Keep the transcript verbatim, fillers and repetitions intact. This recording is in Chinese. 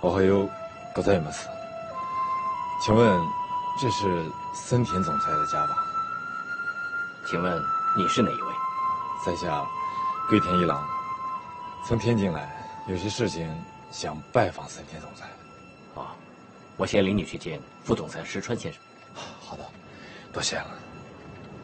おはようございます。请问，这是森田总裁的家吧？ 请问你是哪一位？ 在下龟田一郎，从天津来，有些事情想拜访森田总裁。 哦，我先领你去见副总裁石川先生。 好的，多谢了。